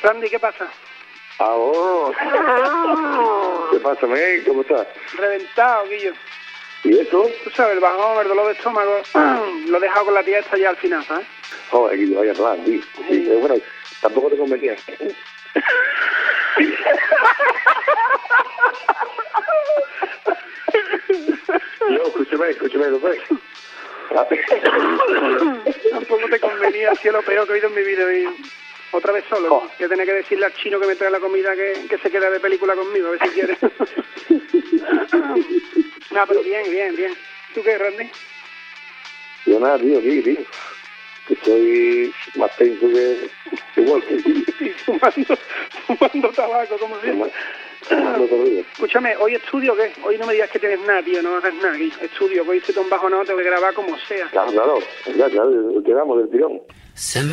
Randy, ¿qué pasa? Oh. ¿Qué pasa, Miguel? ¿Cómo estás? Reventado, Guillo. ¿Y eso? Tú sabes, el bajón, el dolor de estómago, lo he dejado con la tía esta ya al final, ¿sabes? Joder, Guillo, vaya plan, tío. Sí, pero bueno, tampoco te convenía. No, escúchame, lo ves. Tampoco te convenía, ha sido lo peor que he oído en mi vida. Y otra vez solo, ¿no? Que tenía que decirle al chino que me trae la comida que se queda de película conmigo, a ver si quiere. No, pero bien. ¿Tú qué, Randy? Yo nada, tío. Que soy más tenso que Walker. Y fumando tabaco, como siempre. Escúchame, ¿hoy estudio o qué? Hoy no me digas que tienes nada, tío, no hagas nada aquí. Estudio, que hoy estoy tan bajo, no, tengo que grabar como sea. Claro, quedamos del tirón.